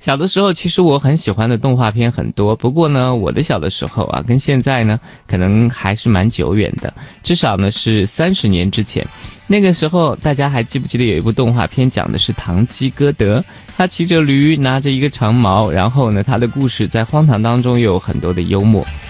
小的时候，其实我很喜欢的动画片很多，不过呢，我的小的时候啊，跟现在呢，可能还是蛮久远的，至少呢是30年之前。那个时候，大家还记不记得有一部动画片讲的是堂吉诃德，他骑着驴，拿着一个长矛，然后呢，他的故事在荒唐当中又有很多的幽默。